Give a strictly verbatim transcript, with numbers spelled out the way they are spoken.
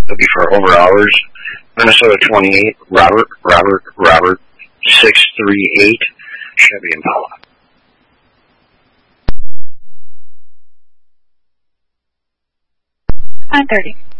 It'll be for over hours. Minnesota twenty-eight, Robert, Robert, Robert, six three eight, Chevy Impala. nine thirty.